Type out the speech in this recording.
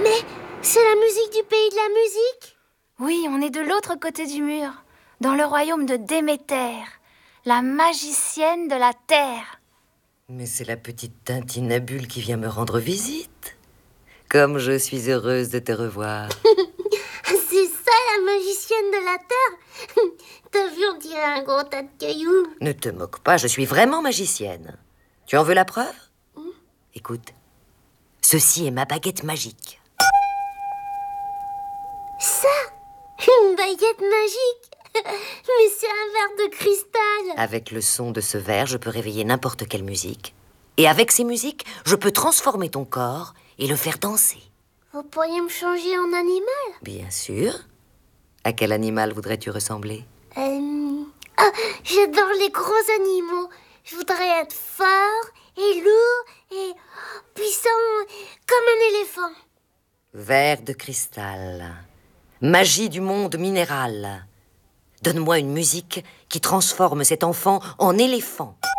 Mais c'est la musique du pays de la musique? Oui, on est de l'autre côté du mur, dans le royaume de Déméter, la magicienne de la terre. Mais c'est la petite Tintinabule qui vient me rendre visite. Comme je suis heureuse de te revoir. C'est ça la magicienne de la terre? T'as vu, on dirait un gros tas de cailloux. Ne te moque pas, je suis vraiment magicienne. Tu en veux la preuve? Écoute, ceci est ma baguette magique. Ça? Une baguette magique? Mais c'est un verre de cristal. Avec le son de ce verre, je peux réveiller n'importe quelle musique. Et avec ces musiques, je peux transformer ton corps et le faire danser. Vous pourriez me changer en animal? Bien sûr. À quel animal voudrais-tu ressembler? J'adore les gros animaux. Je voudrais être fort et lourd et puissant comme un éléphant. Verre de cristal. Magie du monde minéral. Donne-moi une musique qui transforme cet enfant en éléphant.